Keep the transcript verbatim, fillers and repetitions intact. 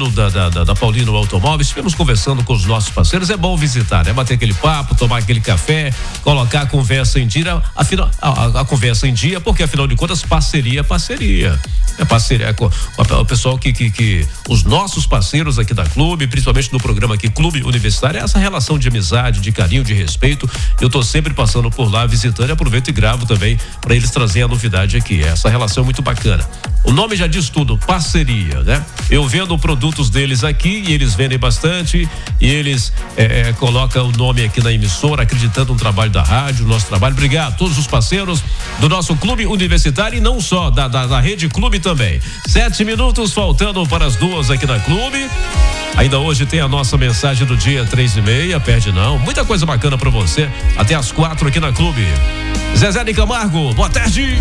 Paulino, da, da, da, da Paulino Automóveis. Estivemos conversando com os nossos parceiros. É bom visitar, né? Bater aquele papo, tomar aquele café, colocar a conversa em dia, afinal, a, a, a conversa em dia, porque afinal de contas, parceria é parceria. É parceria é com, com o pessoal que, que, que, os nossos parceiros aqui da Clube, principalmente no programa aqui, Clube Universitário, é essa relação de amizade, de carinho, de respeito. Eu tô sempre passando por lá, visitando, e aproveito e gravo também para eles trazerem a novidade aqui. Essa relação é muito bacana. O nome já diz tudo, parceria, né? Eu vendo produtos deles aqui e eles vendem bastante e eles é, é, colocam o nome aqui na emissora, acreditando no trabalho da rádio, no nosso trabalho. Obrigado a todos os parceiros do nosso Clube Universitário e não só, da, da, da Rede Clube também. Sete minutos faltando para as duas aqui na Clube. Ainda hoje tem a nossa mensagem do dia, três e meia, perde não. Muita coisa bacana para você. Até as quatro aqui na Clube. Zezé de Camargo, boa tarde.